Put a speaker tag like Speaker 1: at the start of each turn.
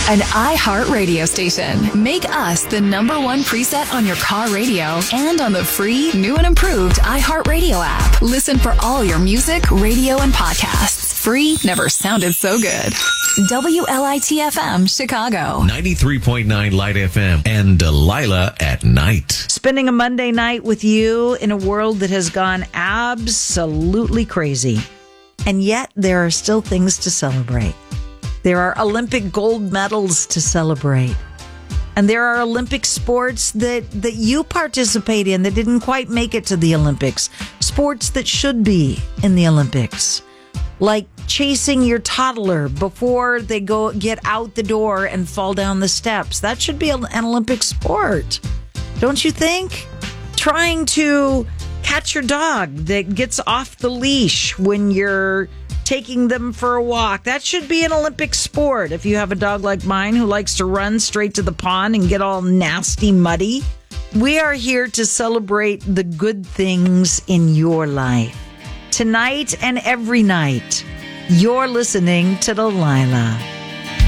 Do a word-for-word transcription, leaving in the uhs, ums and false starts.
Speaker 1: An iHeart radio station. Make us the number one preset on your car radio and on the free, new and improved iHeart Radio app. Listen for all your music, radio, and podcasts. Free never sounded so good. W L I T F M, Chicago.
Speaker 2: ninety-three point nine Light F M and Delilah at night.
Speaker 3: Spending a Monday night with you in a world that has gone absolutely crazy. And yet there are still things to celebrate. There are Olympic gold medals to celebrate. And there are Olympic sports that, that you participate in that didn't quite make it to the Olympics. Sports that should be in the Olympics. Like chasing your toddler before they go get out the door and fall down the steps. That should be an Olympic sport. Don't you think? Trying to catch your dog that gets off the leash when you're taking them for a walk. That should be an Olympic sport. If you have a dog like mine who likes to run straight to the pond and get all nasty, muddy. We are here to celebrate the good things in your life. Tonight and every night, you're listening to Delilah.